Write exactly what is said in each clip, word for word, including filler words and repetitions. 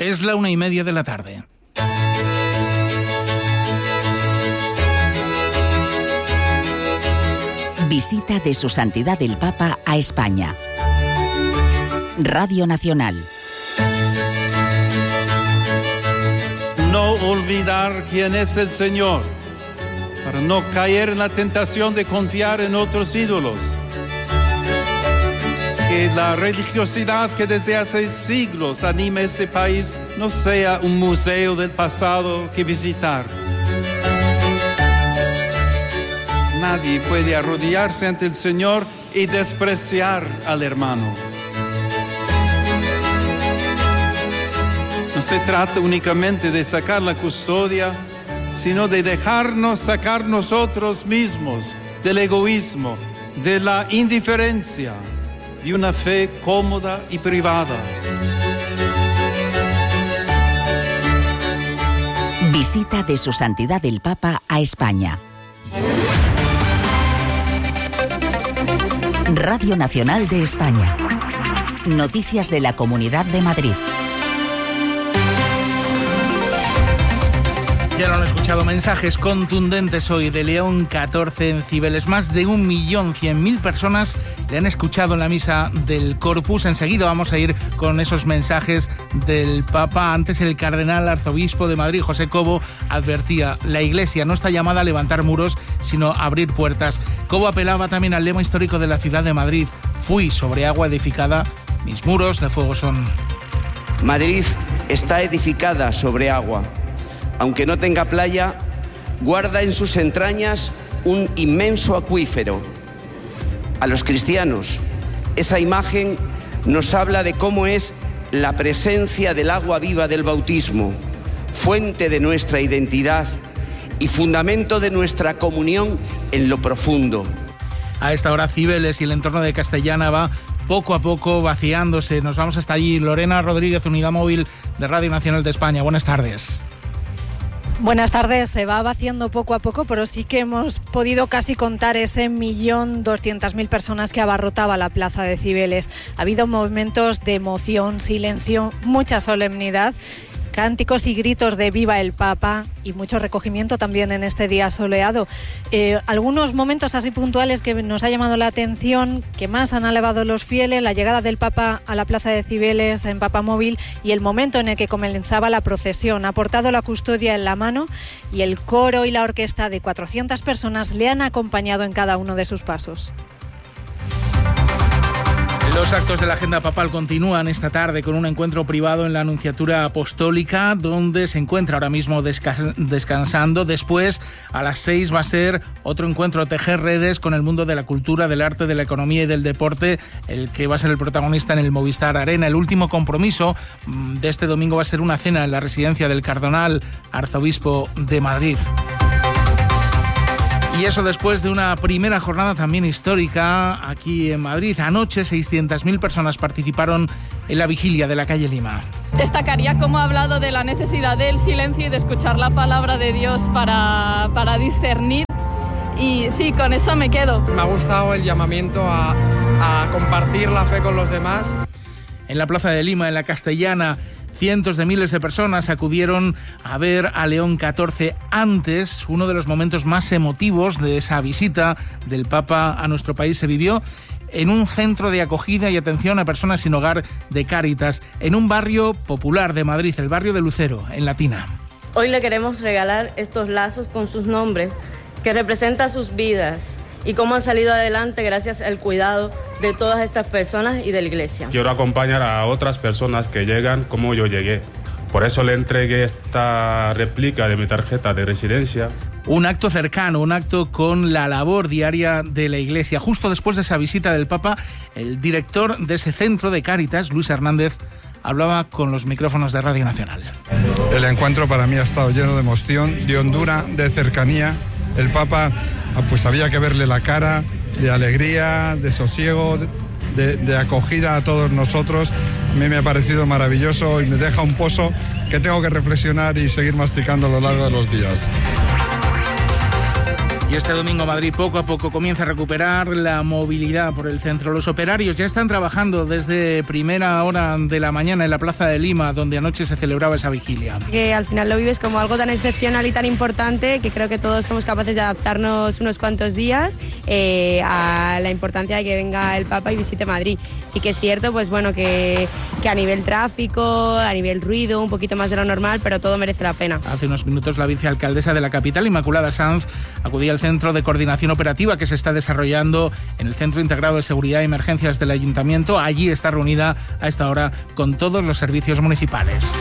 Es la una y media de la tarde. Visita de Su Santidad el Papa a España. Radio Nacional. No olvidar quién es el Señor, para no caer en la tentación de confiar en otros ídolos. Que la religiosidad que desde hace siglos anima este país no sea un museo del pasado que visitar. Nadie puede arrodillarse ante el Señor y despreciar al hermano. No se trata únicamente de sacar la custodia, sino de dejarnos sacar nosotros mismos del egoísmo, de la indiferencia, de una fe cómoda y privada. Visita de Su Santidad el Papa a España. Radio Nacional de España. Noticias de la Comunidad de Madrid. Ya lo han escuchado, mensajes contundentes hoy de León catorce en Cibeles. Más de un millón cien mil personas le han escuchado en la misa del Corpus. Enseguida vamos a ir con esos mensajes del Papa. Antes, el cardenal arzobispo de Madrid, José Cobo, advertía: la Iglesia no está llamada a levantar muros, sino a abrir puertas. Cobo apelaba también al lema histórico de la ciudad de Madrid: fui sobre agua edificada, mis muros de fuego son. Madrid está edificada sobre agua. Aunque no tenga playa, guarda en sus entrañas un inmenso acuífero. A los cristianos, esa imagen nos habla de cómo es la presencia del agua viva del bautismo, fuente de nuestra identidad y fundamento de nuestra comunión en lo profundo. A esta hora, Cibeles y el entorno de Castellana va poco a poco vaciándose. Nos vamos hasta allí. Lorena Rodríguez, Unidad Móvil de Radio Nacional de España. Buenas tardes. Buenas tardes. Se va vaciando poco a poco, pero sí que hemos podido casi contar ese millón doscientas mil personas que abarrotaba la plaza de Cibeles. Ha habido momentos de emoción, silencio, mucha solemnidad, cánticos y gritos de viva el Papa y mucho recogimiento también en este día soleado. Eh, algunos momentos así puntuales que nos ha llamado la atención, que más han elevado los fieles: la llegada del Papa a la plaza de Cibeles en Papamóvil y el momento en el que comenzaba la procesión. Ha portado la custodia en la mano y el coro y la orquesta de cuatrocientas personas le han acompañado en cada uno de sus pasos. Los actos de la agenda papal continúan esta tarde con un encuentro privado en la Nunciatura Apostólica, donde se encuentra ahora mismo desca- descansando. Después, a las seis, va a ser otro encuentro, tejer redes con el mundo de la cultura, del arte, de la economía y del deporte, el que va a ser el protagonista en el Movistar Arena. El último compromiso de este domingo va a ser una cena en la residencia del Cardenal Arzobispo de Madrid. Y eso después de una primera jornada también histórica aquí en Madrid. Anoche seiscientas mil personas participaron en la vigilia de la calle Lima. Destacaría cómo ha hablado de la necesidad del silencio y de escuchar la palabra de Dios para, para discernir. Y sí, con eso me quedo. Me ha gustado el llamamiento a, a compartir la fe con los demás. En la plaza de Lima, en la Castellana, cientos de miles de personas acudieron a ver a León catorce. Antes, uno de los momentos más emotivos de esa visita del Papa a nuestro país se vivió en un centro de acogida y atención a personas sin hogar de Cáritas, en un barrio popular de Madrid, el barrio de Lucero, en Latina. Hoy le queremos regalar estos lazos con sus nombres, que representan sus vidas y cómo han salido adelante gracias al cuidado de todas estas personas y de la Iglesia. Quiero acompañar a otras personas que llegan como yo llegué. Por eso le entregué esta réplica de mi tarjeta de residencia. Un acto cercano, un acto con la labor diaria de la Iglesia. Justo después de esa visita del Papa, el director de ese centro de Cáritas, Luis Hernández, hablaba con los micrófonos de Radio Nacional. El encuentro para mí ha estado lleno de emoción, de hondura, de cercanía. El Papa, pues había que verle la cara de alegría, de sosiego, de, de acogida a todos nosotros. A mí me ha parecido maravilloso y me deja un pozo que tengo que reflexionar y seguir masticando a lo largo de los días. Y este domingo Madrid poco a poco comienza a recuperar la movilidad por el centro. Los operarios ya están trabajando desde primera hora de la mañana en la Plaza de Lima, donde anoche se celebraba esa vigilia. Que al final lo vives como algo tan excepcional y tan importante que creo que todos somos capaces de adaptarnos unos cuantos días eh, a la importancia de que venga el Papa y visite Madrid. Sí que es cierto, pues bueno, que, que a nivel tráfico, a nivel ruido, un poquito más de lo normal, pero todo merece la pena. Hace unos minutos la vicealcaldesa de la capital, Inmaculada Sanz, acudía al Centro de Coordinación Operativa que se está desarrollando en el Centro Integrado de Seguridad y Emergencias del Ayuntamiento. Allí está reunida a esta hora con todos los servicios municipales.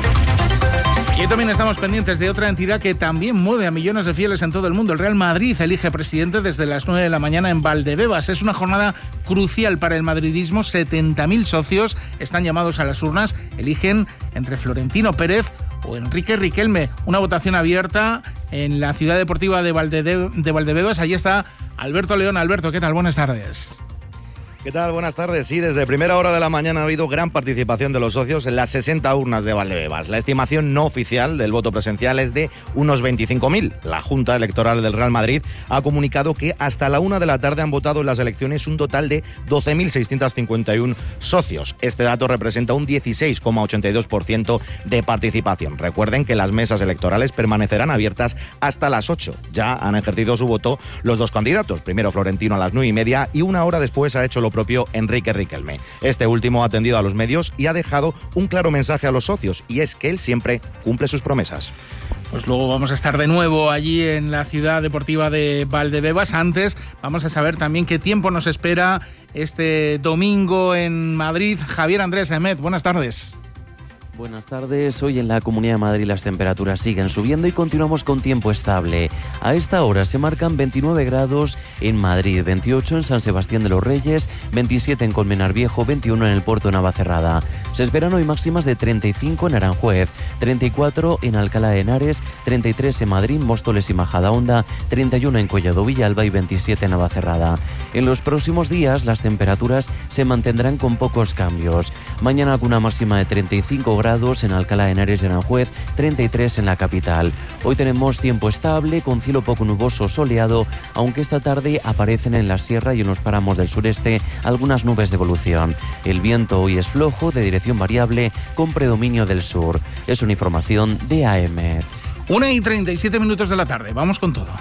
Y también estamos pendientes de otra entidad que también mueve a millones de fieles en todo el mundo. El Real Madrid elige presidente desde las nueve de la mañana en Valdebebas. Es una jornada crucial para el madridismo. setenta mil socios están llamados a las urnas. Eligen entre Florentino Pérez o Enrique Riquelme. Una votación abierta en la ciudad deportiva de, Valde de Valdebebas. Allí está Alberto León. Alberto, ¿qué tal? Buenas tardes. ¿Qué tal? Buenas tardes. Sí, desde primera hora de la mañana ha habido gran participación de los socios en las sesenta urnas de Valdebebas. La estimación no oficial del voto presencial es de unos veinticinco mil. La Junta Electoral del Real Madrid ha comunicado que hasta la una de la tarde han votado en las elecciones un total de doce mil seiscientos cincuenta y uno socios. Este dato representa un dieciséis coma ochenta y dos por ciento de participación. Recuerden que las mesas electorales permanecerán abiertas hasta las ocho. Ya han ejercido su voto los dos candidatos. Primero Florentino a las nueve y media y una hora después ha hecho lo propio Enrique Riquelme. Este último ha atendido a los medios y ha dejado un claro mensaje a los socios, y es que él siempre cumple sus promesas. Pues luego vamos a estar de nuevo allí en la ciudad deportiva de Valdebebas. Antes vamos a saber también qué tiempo nos espera este domingo en Madrid. Javier Andrés Emet, buenas tardes. Buenas tardes. Hoy en la Comunidad de Madrid las temperaturas siguen subiendo y continuamos con tiempo estable. A esta hora se marcan veintinueve grados en Madrid, veintiocho en San Sebastián de los Reyes, veintisiete en Colmenar Viejo, veintiuno en el Puerto de Navacerrada. Se esperan hoy máximas de treinta y cinco en Aranjuez, treinta y cuatro en Alcalá de Henares, treinta y tres en Madrid, Móstoles y Majadahonda, treinta y uno en Collado Villalba y veintisiete en Navacerrada. En los próximos días las temperaturas se mantendrán con pocos cambios. Mañana con una máxima de treinta y cinco grados en Alcalá de Henares y Aranjuez, treinta y tres en la capital. Hoy tenemos tiempo estable, con cielo poco nuboso soleado, aunque esta tarde aparecen en la sierra y en los páramos del sureste algunas nubes de evolución. El viento hoy es flojo, de dirección variable, con predominio del sur. Es una información de A M. una y treinta y siete minutos de la tarde. Vamos con todo.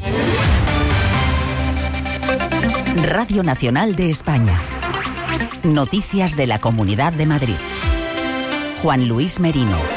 Radio Nacional de España. Noticias de la Comunidad de Madrid. Juan Luis Merino.